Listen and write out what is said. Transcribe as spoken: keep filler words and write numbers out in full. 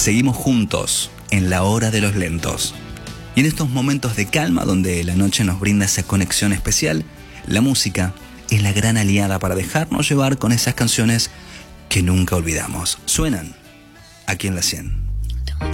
seguimos juntos en la hora de los lentos. Y en estos momentos de calma donde la noche nos brinda esa conexión especial, la música es la gran aliada para dejarnos llevar con esas canciones que nunca olvidamos. Suenan aquí en la cien.